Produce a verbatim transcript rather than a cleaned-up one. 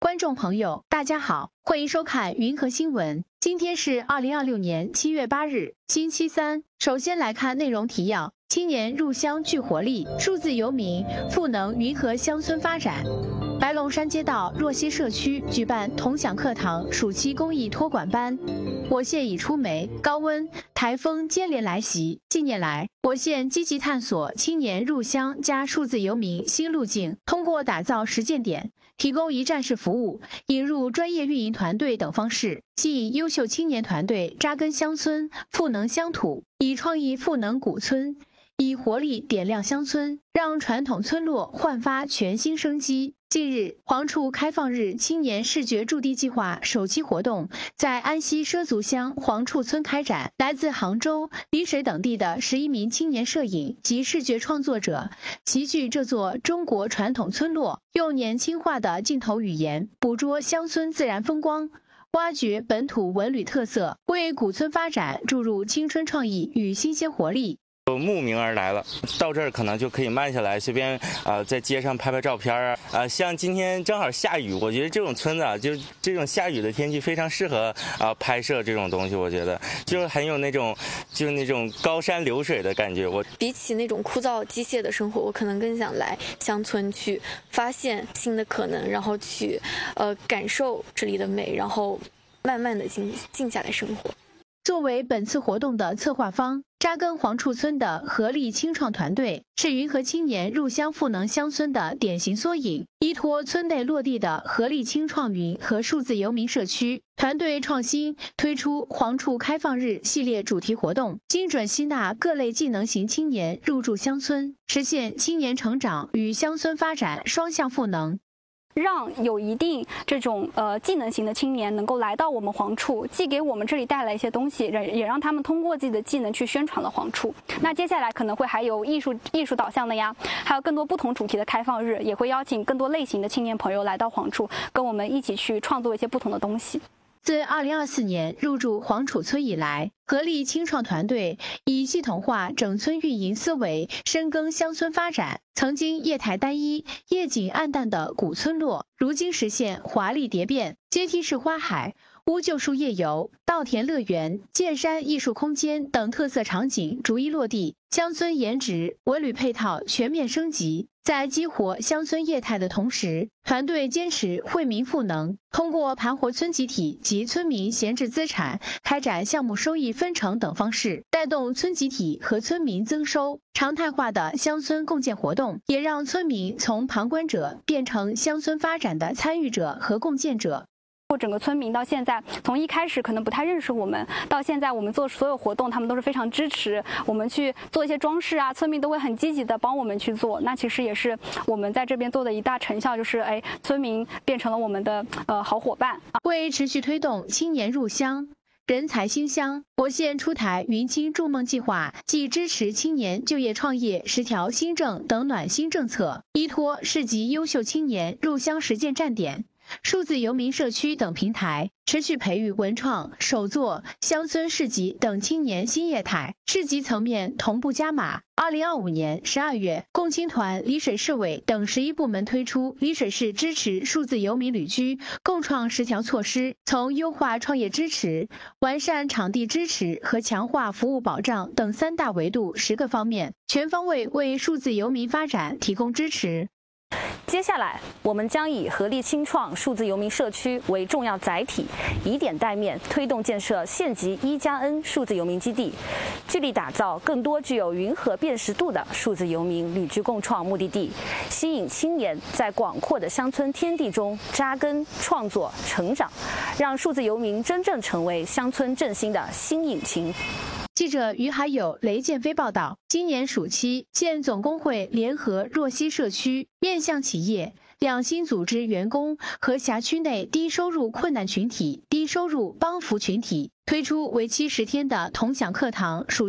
观众朋友，大家好，欢迎收看云和新闻。今天是二零二六年七月八日，星期三。首先来看内容提要：青年入乡聚活力，数字游民赋能云和乡村发展。白龙山街道若溪社区举办同享课堂暑期公益托管班。我县已出梅，高温、台风接连来袭。近年来，我县积极探索青年入乡加数字游民新路径，通过打造实践点、提供一站式服务、引入专业运营团队等方式，吸引优秀青年团队扎根乡村，赋能乡土，以创意赋能古村，以活力点亮乡村，让传统村落焕发全新生机。近日，黄处开放日青年视觉驻地计划首期活动在安溪畲族乡黄处村开展。来自杭州、丽水等地的十一名青年摄影及视觉创作者齐聚这座中国传统村落，用年轻化的镜头语言捕捉乡村自然风光，挖掘本土文旅特色，为古村发展注入青春创意与新鲜活力。 慕名而来了，到这儿可能就可以慢下来，随便啊、呃、在街上拍拍照片啊啊、呃，像今天正好下雨，我觉得这种村子啊，就是这种下雨的天气非常适合啊、呃、拍摄这种东西，我觉得就很有那种就是那种高山流水的感觉。我比起那种枯燥机械的生活，我可能更想来乡村去发现新的可能，然后去呃感受这里的美，然后慢慢的静静下来生活。 作为本次活动的策划方，扎根黄处村的合力青创团队是云和青年入乡赋能乡村的典型缩影。依托村内落地的合力青创云和数字游民社区，团队创新推出黄处开放日系列主题活动，精准吸纳各类技能型青年入驻乡村，实现青年成长与乡村发展双向赋能。 让有一定这种呃技能型的青年能够来到我们黄处，既给我们这里带来一些东西，也让他们通过自己的技能去宣传了黄处。那接下来可能会还有艺术艺术导向的呀，还有更多不同主题的开放日，也会邀请更多类型的青年朋友来到黄处，跟我们一起去创作一些不同的东西。 自二零二四年入驻黄处村以来，合力青创团队以系统化整村运营思维深耕乡村发展。曾经业态单一、夜景暗淡的古村落，如今实现华丽蝶变、阶梯式花海、乌桕树夜游、稻田乐园、剑山艺术空间等特色场景逐一落地，乡村颜值、文旅配套全面升级。在激活乡村业态的同时，团队坚持惠民赋能，通过盘活村集体及村民闲置资产，开展项目收益分成等方式，带动村集体和村民增收。常态化的乡村共建活动，也让村民从旁观者变成乡村发展的参与者和共建者。 整个村民到现在，从一开始可能不太认识我们，到现在我们做所有活动，他们都是非常支持我们去做一些装饰啊，村民都会很积极的帮我们去做。那其实也是我们在这边做的一大成效，就是哎，村民变成了我们的呃好伙伴。 为持续推动青年入乡、人才兴乡，我县出台云青筑梦计划，既支持青年就业创业十条新政等暖心政策，依托市级优秀青年入乡实践站点、数字游民社区等平台，持续培育文创、手作、乡村市集等青年新业态。市级层面同步加码。二零二五年十二月，共青团、丽水市委等十一部门推出丽水市支持数字游民旅居共创十条措施，从优化创业支持、完善场地支持和强化服务保障等三大维度十个方面，全方位为数字游民发展提供支持。 接下来，我们将以合力青创数字游民社区为重要载体，以点带面，推动建设县级一加 N 数字游民基地，致力打造更多具有云和辨识度的数字游民旅居共创目的地，吸引青年在广阔的乡村天地中扎根、创作、成长，让数字游民真正成为乡村振兴的新引擎。 记者于海友、雷建飞报道，今年暑期，县总工会联合若溪社区面向企业、两新组织员工和辖区内低收入困难群体、低收入帮扶群体，推出为期十天的同享课堂暑